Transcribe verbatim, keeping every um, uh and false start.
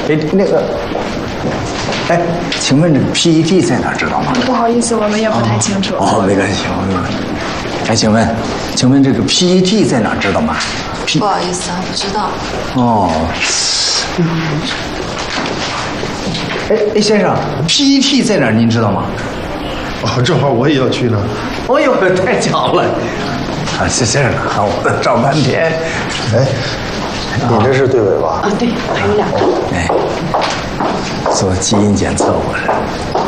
哎，那个，哎，请问这个 P E T 在哪儿知道吗？ 不好意思，我们也不太清楚。 哦，没关系，没关系。哎，请问，请问这个 P E T 在哪儿知道吗？ 不好意思啊，不知道。 哦。哎哎，先生 ，P E T 在哪儿？您知道吗？ 哦，正好我也要去呢。 哦呦，太巧了！啊，先先生，看我找半天。 哎，你这是对尾巴？ 啊，对，还有两个。 哎，做基因检测我是。